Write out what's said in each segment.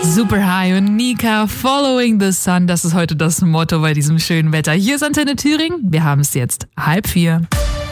Super High und Nika, Following the Sun, das ist heute das Motto bei diesem schönen Wetter. Hier ist Antenne Thüringen, wir haben es jetzt 3:30.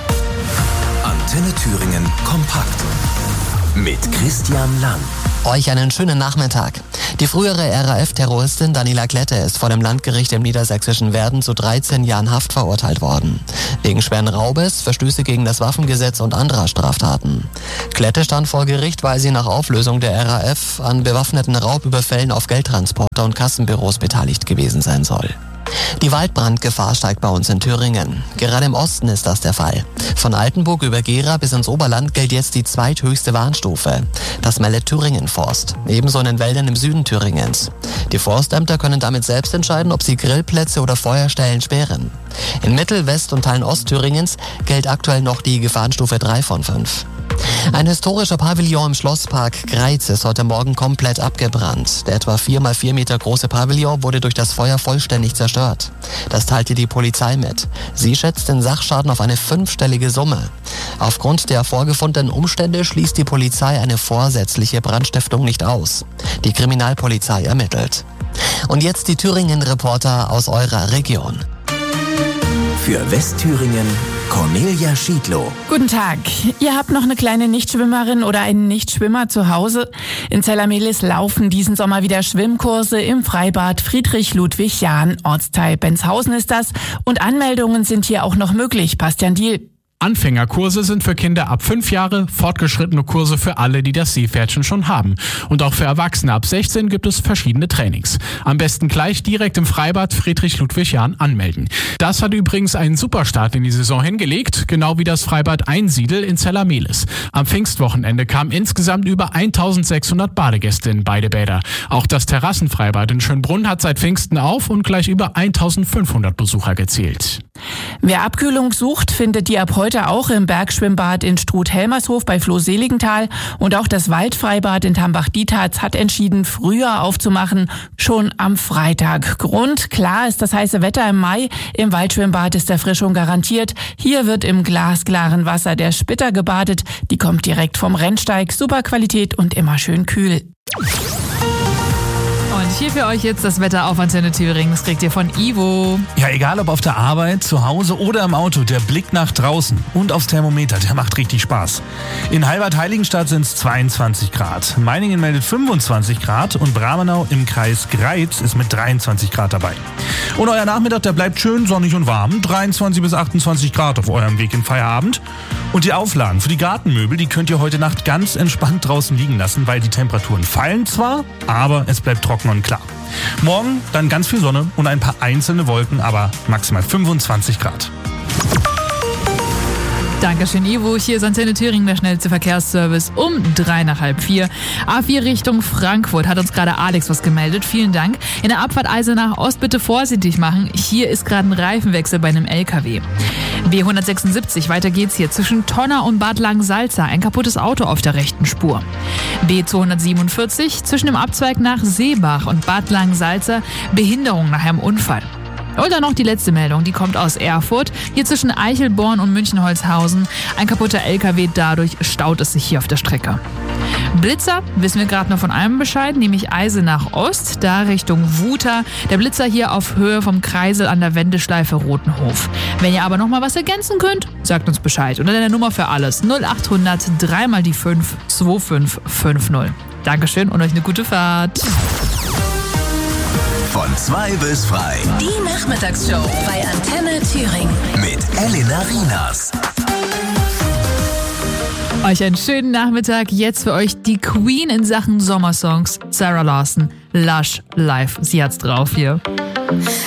Antenne Thüringen kompakt mit Christian Lang. Euch einen schönen Nachmittag. Die frühere RAF-Terroristin Daniela Klette ist vor dem Landgericht im niedersächsischen Werden zu 13 Jahren Haft verurteilt worden. Wegen schweren Raubes, Verstöße gegen das Waffengesetz und anderer Straftaten. Klette stand vor Gericht, weil sie nach Auflösung der RAF an bewaffneten Raubüberfällen auf Geldtransporter und Kassenbüros beteiligt gewesen sein soll. Die Waldbrandgefahr steigt bei uns in Thüringen. Gerade im Osten ist das der Fall. Von Altenburg über Gera bis ins Oberland gilt jetzt die zweithöchste Warnstufe. Das meldet Thüringen Forst. Ebenso in den Wäldern im Süden Thüringens. Die Forstämter können damit selbst entscheiden, ob sie Grillplätze oder Feuerstellen sperren. In Mittel-, West- und Teilen Ostthüringens gilt aktuell noch die Gefahrenstufe 3 von 5. Ein historischer Pavillon im Schlosspark Greiz ist heute Morgen komplett abgebrannt. Der etwa 4x4 Meter große Pavillon wurde durch das Feuer vollständig zerstört. Das teilte die Polizei mit. Sie schätzt den Sachschaden auf eine 5-stellige Summe. Aufgrund der vorgefundenen Umstände schließt die Polizei eine vorsätzliche Brandstiftung nicht aus. Die Kriminalpolizei ermittelt. Und jetzt die Thüringen-Reporter aus eurer Region. Für Westthüringen Cornelia Schiedlow. Guten Tag. Ihr habt noch eine kleine Nichtschwimmerin oder einen Nichtschwimmer zu Hause? In Zellamelis laufen diesen Sommer wieder Schwimmkurse im Freibad Friedrich-Ludwig-Jahn. Ortsteil Benzhausen ist das. Und Anmeldungen sind hier auch noch möglich. Bastian Diel. Anfängerkurse sind für Kinder ab 5 Jahre, fortgeschrittene Kurse für alle, die das Seepferdchen schon haben. Und auch für Erwachsene ab 16 gibt es verschiedene Trainings. Am besten gleich direkt im Freibad Friedrich-Ludwig-Jahn anmelden. Das hat übrigens einen Superstart in die Saison hingelegt, genau wie das Freibad Einsiedel in Zellamelis. Am Pfingstwochenende kamen insgesamt über 1600 Badegäste in beide Bäder. Auch das Terrassenfreibad in Schönbrunn hat seit Pfingsten auf und gleich über 1500 Besucher gezählt. Wer Abkühlung sucht, findet die ab heute auch im Bergschwimmbad in Struth-Helmershof bei Floh-Seligenthal. Und auch das Waldfreibad in Tambach-Dietharz hat entschieden, früher aufzumachen, schon am Freitag. Grund, klar, ist das heiße Wetter im Mai. Im Waldschwimmbad ist Erfrischung garantiert. Hier wird im glasklaren Wasser der Spitter gebadet. Die kommt direkt vom Rennsteig. Super Qualität und immer schön kühl. Und hier für euch jetzt das Wetter auf Antenne Thüringen. Das kriegt ihr von Ivo. Ja, egal ob auf der Arbeit, zu Hause oder im Auto, der Blick nach draußen und aufs Thermometer, der macht richtig Spaß. In Heilbad-Heiligenstadt sind es 22 Grad. Meiningen meldet 25 Grad und Bramenau im Kreis Greiz ist mit 23 Grad dabei. Und euer Nachmittag, der bleibt schön sonnig und warm. 23 bis 28 Grad auf eurem Weg in Feierabend. Und die Auflagen für die Gartenmöbel, die könnt ihr heute Nacht ganz entspannt draußen liegen lassen, weil die Temperaturen fallen zwar, aber es bleibt trocken und klar. Morgen dann ganz viel Sonne und ein paar einzelne Wolken, aber maximal 25 Grad. Dankeschön, Ivo. Hier ist Antenne Thüringen, der schnellste Verkehrsservice um 3:03. A4 Richtung Frankfurt hat uns gerade Alex was gemeldet. Vielen Dank. In der Abfahrt Eisenach Ost bitte vorsichtig machen. Hier ist gerade ein Reifenwechsel bei einem LKW. B176, weiter geht's hier. Zwischen Tonner und Bad Langensalza ein kaputtes Auto auf der rechten Spur. B247, zwischen dem Abzweig nach Seebach und Bad Langensalza Behinderung nach einem Unfall. Und dann noch die letzte Meldung, die kommt aus Erfurt. Hier zwischen Eichelborn und Münchenholzhausen. Ein kaputter LKW, dadurch staut es sich hier auf der Strecke. Blitzer, wissen wir gerade nur von einem Bescheid, nämlich Eisenach Ost, da Richtung Wuter. Der Blitzer hier auf Höhe vom Kreisel an der Wendeschleife Rotenhof. Wenn ihr aber noch mal was ergänzen könnt, sagt uns Bescheid. Unter der Nummer für alles 0800 3x5 2550. Dankeschön und euch eine gute Fahrt. Von 2 bis frei. Die Nachmittagsshow bei Antenne Thüringen. Mit Elena Rienas. Euch einen schönen Nachmittag. Jetzt für euch die Queen in Sachen Sommersongs. Sarah Larson, Lush, live. Sie hat's drauf hier.